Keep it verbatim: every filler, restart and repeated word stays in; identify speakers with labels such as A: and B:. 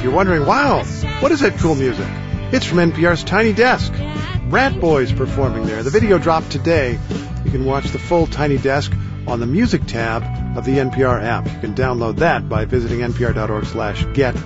A: If you're wondering, wow, what is that cool music? It's from N P R's Tiny Desk. Rat Boys performing there. The video dropped today. You can watch the full Tiny Desk on the Music tab of the N P R app. You can download that by visiting npr.org slash get